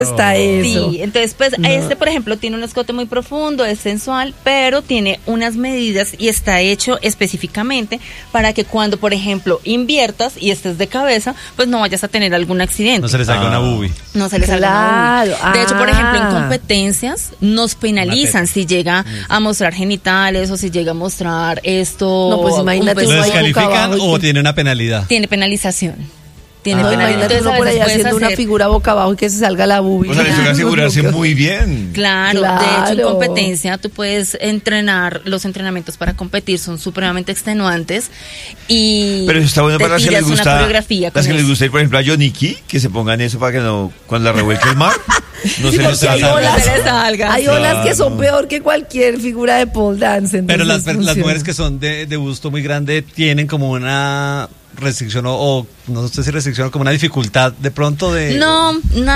está eso. Sí, entonces pues este por ejemplo tiene un escote muy profundo, es sensual, pero tiene unas medidas y está hecho específicamente para que cuando por ejemplo inviertas y estés de cabeza, pues no vayas a tener algún accidente. No se le salga una boobie. No se le salga una boobie. De hecho, por ejemplo, en competencias nos penalizan si llega a mostrar genitales o si llega a mostrar esto. No, pues imagínate. ¿Lo descalifican o tiene una penalidad? Tiene penalización. Imagínate uno por ahí haciendo una figura boca abajo y que se salga la boobie. O sea, necesita asegurarse muy bien. Claro, de hecho en competencia tú puedes entrenar, los entrenamientos para competir son supremamente extenuantes y pero eso está bueno para las que les gusta, las que les gusta ir por ejemplo a Yoniki, que se pongan eso para que no, cuando la revuelque el mar, no se les salga. Hay olas que son peor que cualquier figura de pole dance. Pero las mujeres que son de busto muy grande tienen como una restricción o no sé si restricción o como una dificultad de pronto de... No,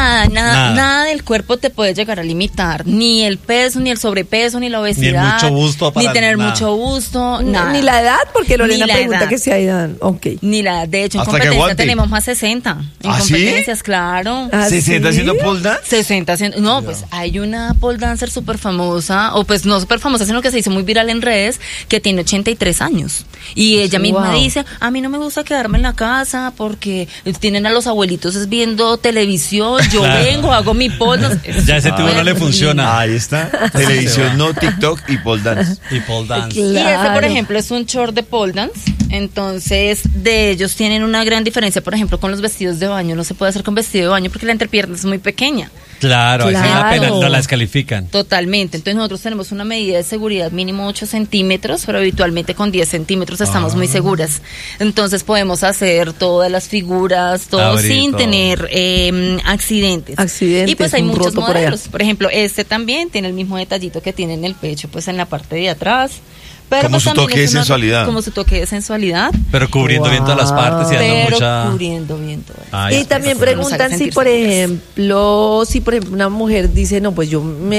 nada del cuerpo te puede llegar a limitar, ni el peso, ni el sobrepeso, ni la obesidad, ni el mucho busto ni tener mucho busto, nada. Ni la edad, porque Lorena pregunta que si hay edad. Okay. Ni la edad, de hecho en competencia tenemos más 60 en competencias, claro. ¿60 haciendo pole dance? 60 haciendo, no, pues hay una pole dancer súper famosa, o pues no súper famosa, sino que se hizo muy viral en redes, que tiene 83 años, y ella misma dice, a mí no me gusta quedarme en la casa porque tienen a los abuelitos viendo televisión, yo vengo, hago mi pole dance. Ya ese tubo no le funciona. Ahí está, televisión no, TikTok y pole dance. Y pole dance. Claro. Y este por ejemplo es un short de pole dance, entonces de ellos tienen una gran diferencia, por ejemplo con los vestidos de baño, no se puede hacer con vestido de baño porque la entrepierna es muy pequeña. Claro. No la descalifican. Totalmente, entonces nosotros tenemos una medida de seguridad mínimo 8 centímetros, pero habitualmente con 10 centímetros estamos muy seguras, entonces podemos hacer todas las figuras, todo sin tener accidentes. Y pues hay muchos modelos, por ejemplo este también tiene el mismo detallito que tiene en el pecho, pues en la parte de atrás. Pero como pues su toque de sensualidad. Como su toque de sensualidad. Pero cubriendo bien todas las partes y dando mucha... cubriendo bien todo. Y también preguntan si, por ejemplo, una mujer dice, no, pues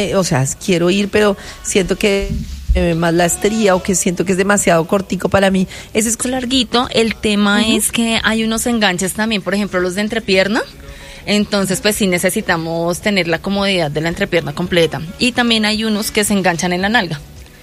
quiero ir, pero siento que más la estería o que siento que es demasiado cortico para mí. Ese es larguito. El tema es que hay unos enganches también, por ejemplo, los de entrepierna. Entonces, pues sí necesitamos tener la comodidad de la entrepierna completa. Y también hay unos que se enganchan en la nalga.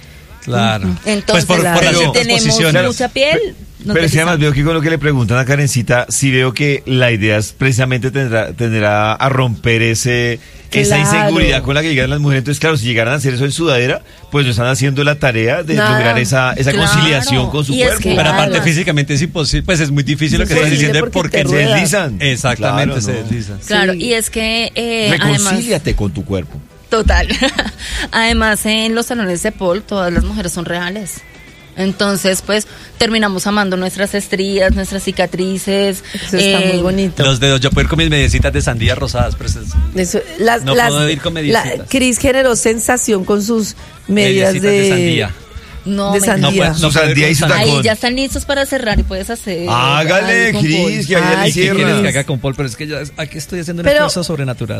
Claro. Entonces, pues por las ciertas tenemos posiciones. mucha piel. Pero si además veo que con lo que le preguntan a Karencita, sí veo que la idea es precisamente tender a romper esa inseguridad con la que llegan las mujeres. Entonces, claro, si llegaran a hacer eso en sudadera, pues no están haciendo la tarea de lograr esa conciliación con su cuerpo. Pero aparte físicamente es imposible, pues es muy difícil lo que estás diciendo porque se deslizan. Exactamente, se deslizan. Claro, y es que reconcíliate con tu cuerpo. Total. Además, en los salones de pole, todas las mujeres son reales. Entonces, pues, terminamos amando nuestras estrías, nuestras cicatrices. Eso está muy bonito. Los dedos, yo puedo ir con mis medicitas de sandía rosadas, pero puedo ir con medicitas. Cris generó sensación con sus medidas de sandía. No, de sandía. Su sandía y su tacón. Ahí ya están listos para cerrar y puedes hacer. Hágale, Cris, que ya le cierra. ¿Qué quieres que haga con Paul? Pero es que aquí estoy haciendo un esfuerzo sobrenatural.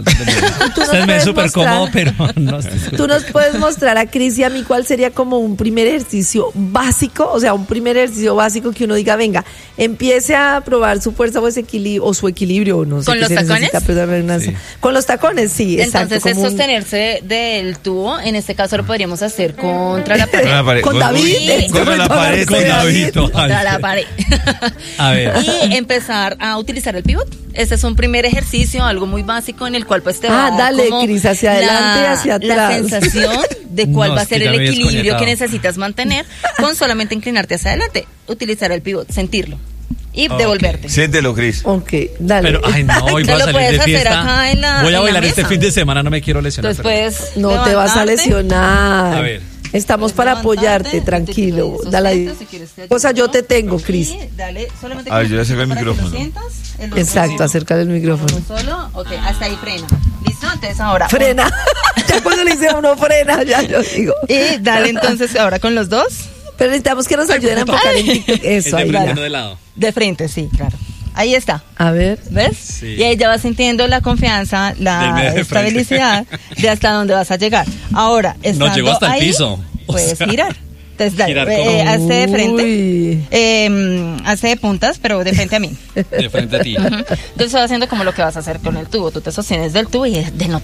Me es súper cómodo, pero no estoy seguro. Tú nos puedes mostrar a Cris y a mí cuál sería como un primer ejercicio básico, o sea, un primer ejercicio básico que uno diga, venga, empiece a probar su fuerza o su equilibrio, no sé. ¿Con los tacones? Sí. Con los tacones, sí, exacto. Entonces es sostenerse del tubo, en este caso lo podríamos hacer contra la pared. Con David. Contra la pared. Con David. Contra la pared. A ver. Y empezar a utilizar el pivot. Este es un primer ejercicio, algo muy básico en el cual pues te va dale, Cris, hacia adelante y hacia atrás. La sensación de cuál va a ser el equilibrio que necesitas mantener con solamente inclinarte hacia adelante. Utilizar el pivot, sentirlo. Y devolverte. Siéntelo, Cris. Ok, dale. Pero, hoy voy a salir de fiesta. Voy a bailar este fin de semana, no me quiero lesionar. Después no te vas a lesionar. A ver. Estamos para apoyarte, tranquilo. Dale. O sea, yo te tengo, Cris. Dale, solamente. A ver, yo le acerco el micrófono. Exacto, acércale el micrófono. Solo, ok, hasta ahí frena. ¿Listo? Entonces ahora. Frena. Ya cuando le dice a uno frena, ya yo digo. Y dale entonces ahora con los dos. Pero necesitamos que nos ayuden a enfocar en TikTok. Eso, ahí va. De lado. De frente, sí, claro. Ahí está. A ver. ¿Ves? Sí. Y ahí ya vas sintiendo la confianza, la estabilidad de hasta dónde vas a llegar. Ahora, estando no llegó hasta ahí, el piso. Puedes girar. Entonces, dale, hazte de frente, hazte de puntas, pero de frente a mí. De frente a ti. Entonces vas haciendo como lo que vas a hacer con el tubo. Tú te sostienes del tubo y de no